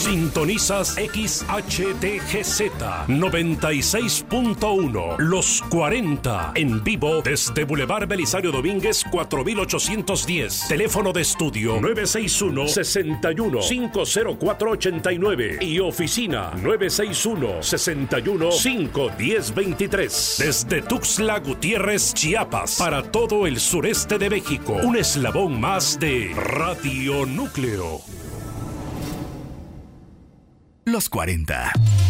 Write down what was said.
Sintonizas XHTGZ 96.1 Los 40 en vivo desde Boulevard Belisario Domínguez 4810. Teléfono de estudio 961-61-50489 y oficina 961-61-51023. Desde Tuxtla Gutiérrez, Chiapas, para todo el sureste de México. Un eslabón más de Radio Núcleo. Los 40.